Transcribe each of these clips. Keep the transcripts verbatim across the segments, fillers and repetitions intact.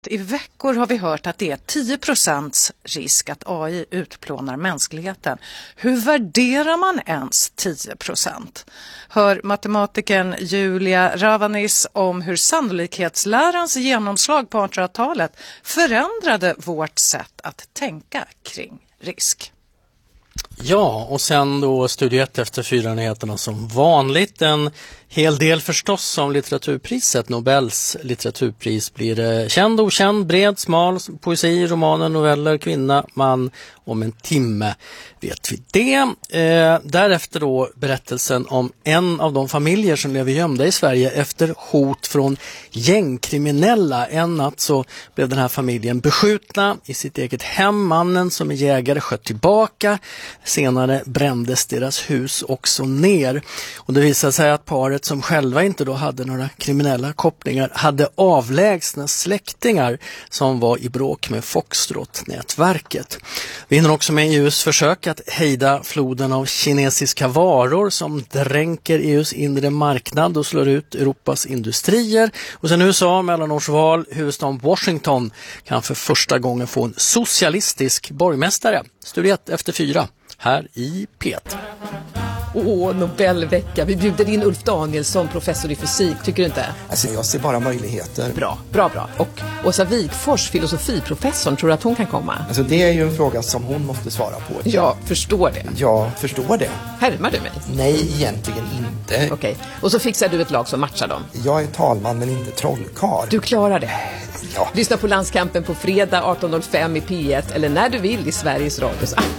I veckor har vi hört att det är tio procents risk att A I utplånar mänskligheten. Hur värderar man ens tio procent? Hör matematikern Julia Ravanis om hur sannolikhetslärans genomslag på artonhundratalet förändrade vårt sätt att tänka kring risk. Ja, och sen då Studio ett efter fyra nyheterna som vanligt. En hel del förstås om litteraturpriset. Nobels litteraturpris blir det känd, okänd, bred, smal, poesi, romaner, noveller, kvinna, man. Om en timme vet vi det. Eh, därefter då berättelsen om en av de familjer som lever gömda i Sverige efter hot från gängkriminella. En natt så blev den här familjen beskjutna i sitt eget hem. Mannen som är jägare sköt tillbaka. Senare brändes deras hus också ner. Och det visade sig att paret som själva inte då hade några kriminella kopplingar hade avlägsna släktingar som var i bråk med Foxtrot-nätverket. Vi hinner också med E U:s försök att hejda floden av kinesiska varor som dränker E U:s inre marknad och slår ut Europas industrier. Och sen U S A mellanårsval, huvudstaden Washington kan för första gången få en socialistisk borgmästare. Studio ett efter fyra, här i P ett. Åh, Nobelvecka. Vi bjuder in Ulf Danielsson, professor i fysik, tycker du inte? Alltså, jag ser bara möjligheter. Bra, bra, bra. Och Åsa Wikfors, filosofiprofessorn, tror du att hon kan komma? Alltså, det är ju en fråga som hon måste svara på. Jag förstår det. Jag förstår det. Härmar du mig? Nej, egentligen inte. Okej, okay. Och så fixar du ett lag som matchar dem. Jag är talman, men inte trollkarl. Du klarar det. Ja. Lyssna på Landskampen på fredag arton noll fem i P ett eller när du vill i Sveriges Radios app.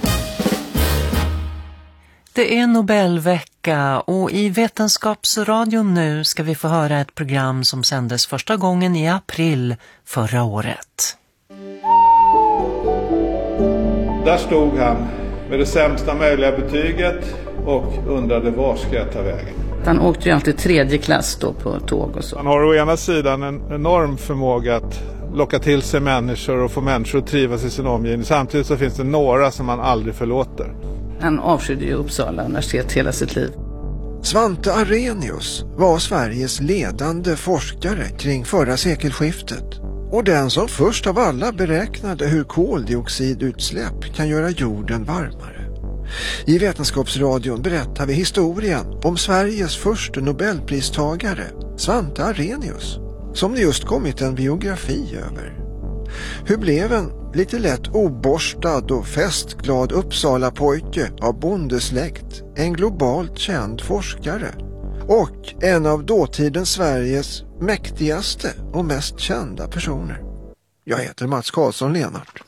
Det är Nobelvecka och i Vetenskapsradion nu ska vi få höra ett program som sändes första gången i april förra året. Där stod han med det sämsta möjliga betyget och undrade var ska jag ta vägen. Han åkte ju alltid tredje klass då på tåg och så. Han har å ena sidan en enorm förmåga att locka till sig människor och få människor att trivas i sin omgivning. Samtidigt så finns det några som man aldrig förlåter. Han avskydde ju Uppsala universitet hela sitt liv. Svante Arrhenius var Sveriges ledande forskare kring förra sekelskiftet och den som först av alla beräknade hur koldioxidutsläpp kan göra jorden varmare. I Vetenskapsradion berättar vi historien om Sveriges första Nobelpristagare, Svante Arrhenius, som det just kommit en biografi över. Hur blev en lite lätt oborstad och festglad Uppsala pojke av bondesläkt en globalt känd forskare och en av dåtidens Sveriges mäktigaste och mest kända personer? Jag heter Mats Karlsson Lenart.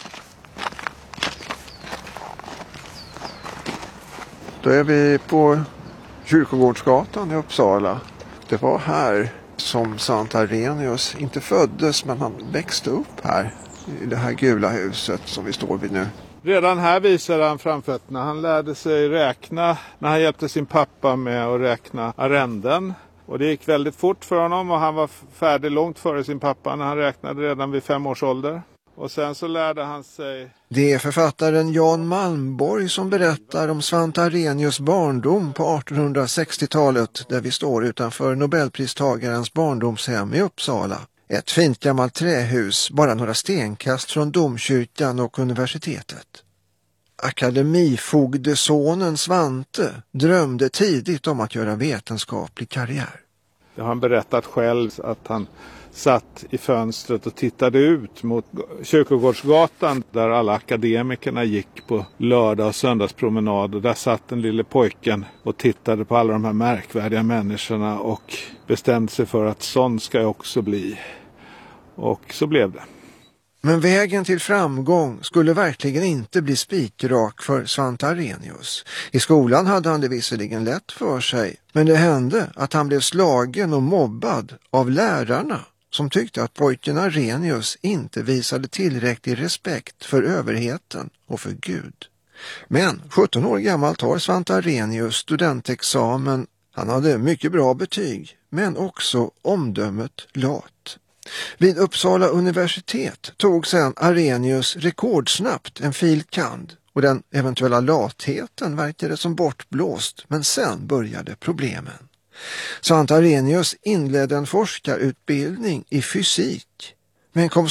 Då är vi på Kyrkogårdsgatan i Uppsala. Det var här som Svante Arrhenius inte föddes, men han växte upp här i det här gula huset som vi står vid nu. Redan här visar han framfötterna. Han lärde sig räkna när han hjälpte sin pappa med att räkna arrenden. Och det gick väldigt fort för honom och han var färdig långt före sin pappa när han räknade redan vid fem års ålder. Och sen så lärde han sig... Det är författaren Jan Malmborg som berättar om Svante Arrhenius barndom på artonhundrasextiotalet där vi står utanför Nobelpristagarens barndomshem i Uppsala. Ett fint gammalt trähus bara några stenkast från domkyrkan och universitetet. Akademifogdesonen Svante drömde tidigt om att göra vetenskaplig karriär. Det har han berättat själv att han satt i fönstret och tittade ut mot Kyrkogårdsgatan där alla akademikerna gick på lördag- och söndagspromenad. Och där satt den lille pojken och tittade på alla de här märkvärdiga människorna och bestämde sig för att sån ska jag också bli. Och så blev det. Men vägen till framgång skulle verkligen inte bli spikrak för Svante Arrhenius. I skolan hade han det visserligen lätt för sig, men det hände att han blev slagen och mobbad av lärarna som tyckte att pojken Arrhenius inte visade tillräcklig respekt för överheten och för Gud. Men sjutton år gammal tar Svante Arrhenius studentexamen. Han hade mycket bra betyg, men också omdömet lat. Vid Uppsala universitet tog sedan Arrhenius rekordsnabbt en fil. kand. Och den eventuella latheten verkade som bortblåst, men sen började problemen. Svante Arrhenius inledde en forskarutbildning i fysik, men kom